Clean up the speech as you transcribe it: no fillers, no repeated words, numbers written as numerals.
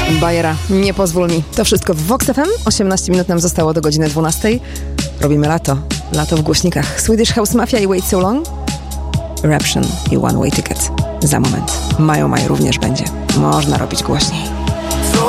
Bajera, nie pozwól mi. To wszystko w Vox FM. 18 minut nam zostało do godziny 12. Robimy lato. Lato w głośnikach. Swedish House Mafia i Wait So Long. Eruption i One Way Ticket. Za moment. Maju również będzie. Można robić głośniej.